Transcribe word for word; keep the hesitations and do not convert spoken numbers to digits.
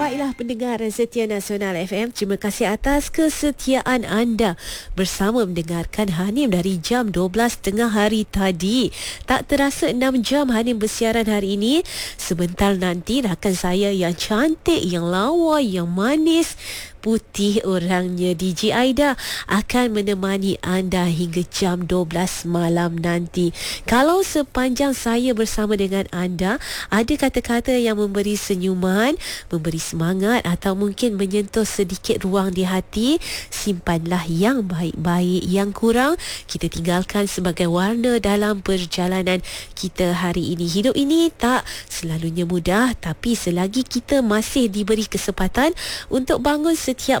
Baiklah pendengar setia Nasional F M, terima kasih atas kesetiaan anda bersama mendengarkan Hanim dari jam dua belas tengah hari tadi. Tak terasa enam jam Hanim bersiaran hari ini. Sebentar nanti rakan saya yang cantik, yang lawa, yang manis, putih orangnya, D J Aida akan menemani anda hingga jam dua belas malam nanti. Kalau sepanjang saya bersama dengan anda ada kata-kata yang memberi senyuman, memberi semangat atau mungkin menyentuh sedikit ruang di hati, simpanlah yang baik-baik. Yang kurang kita tinggalkan sebagai warna dalam perjalanan kita hari ini. Hidup ini tak selalunya mudah, tapi selagi kita masih diberi kesempatan untuk bangun setiap